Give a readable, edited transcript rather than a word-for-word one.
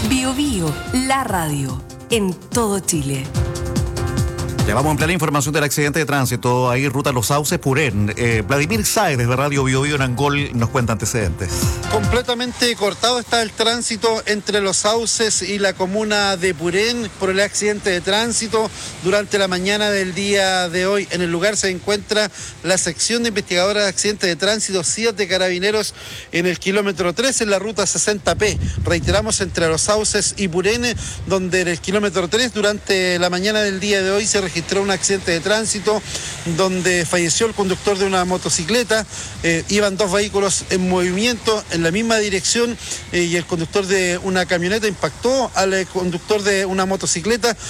Biobío, la radio, en todo Chile. Ya vamos a ampliar la información del accidente de tránsito ahí, ruta Los Sauces, Purén. Vladimir Sáez, desde Radio Biobío en Angol, nos cuenta antecedentes. Completamente cortado está el tránsito entre Los Sauces y la comuna de Purén por el accidente de tránsito durante la mañana del día de hoy. En el lugar se encuentra la sección de investigadora de accidentes de tránsito, CIAT de Carabineros, en el kilómetro 3, en la ruta 60P. Reiteramos, entre Los Sauces y Purén, donde en el kilómetro 3, durante la mañana del día de hoy, se registró un accidente de tránsito donde falleció el conductor de una motocicleta. Iban dos vehículos en movimiento en la misma dirección y el conductor de una camioneta impactó al conductor de una motocicleta.